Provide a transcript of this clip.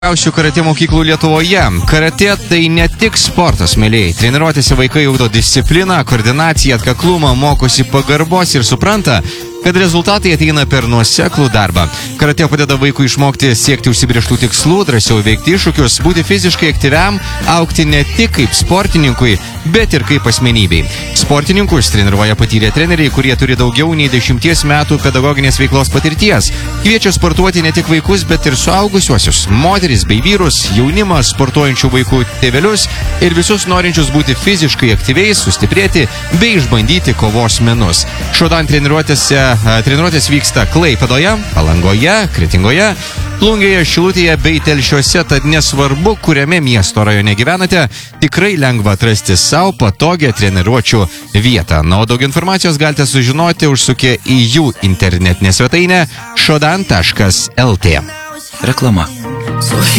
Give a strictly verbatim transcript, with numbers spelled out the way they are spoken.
Geriausių karatė mokyklų Lietuvoje. Karatė tai ne tik sportas, mėlyjei. Treniruotėse vaikai ugdo discipliną, koordinaciją, atkaklumą, mokosi pagarbos ir supranta, kad rezultatai ateina per nuoseklų darbą. Karatė padeda vaikui išmokti siekti užsibrėžtų tikslų, drąsiau veikti iššūkius, būti fiziškai aktyviam, augti ne tik kaip sportininkui, bet ir kaip asmenybei. Sportininkus treniruoja patyrę treneriai, kurie turi daugiau nei dešimties metų pedagoginės veiklos patirties. Kviečia sportuoti ne tik vaikus, bet ir suaugusiuosius, moteris bei vyrus, jaunimą, sportuojančių vaikų tėvelius ir visus norinčius būti fiziškai aktyviais, sustiprėti bei išbandyti kovos menus. Šodan treniruotėse Treniruotės vyksta Klaipėdoje, Palangoje, Kretingoje, Plungėje, Šilutėje bei Telšiuose, tad nesvarbu, kuriame miesto rajone gyvenate, tikrai lengva atrasti savo patogią treniruočių vietą. Na, o daug informacijos galite sužinoti užsukę į jų internetinę svetainę šodan taškas lt. Reklama.